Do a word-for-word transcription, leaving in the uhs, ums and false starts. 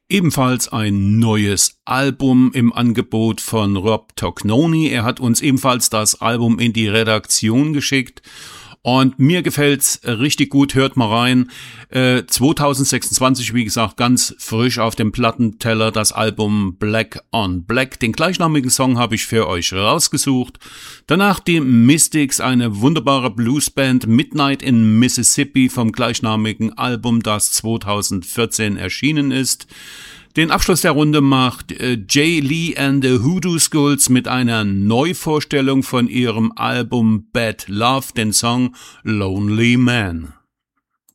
Ebenfalls ein neues Album im Angebot von Rob Tognoni. Er hat uns ebenfalls das Album in die Redaktion geschickt. Und mir gefällt's richtig gut, hört mal rein. Äh, zwanzig sechsundzwanzig, wie gesagt, ganz frisch auf dem Plattenteller das Album Black on Black. Den gleichnamigen Song habe ich für euch rausgesucht. Danach die Mystics, eine wunderbare Bluesband, Midnight in Mississippi vom gleichnamigen Album, das zwanzig vierzehn erschienen ist. Den Abschluss der Runde macht äh, Jay Lee and the Hoodoo Skulls mit einer Neuvorstellung von ihrem Album Bad Love, den Song Lonely Man.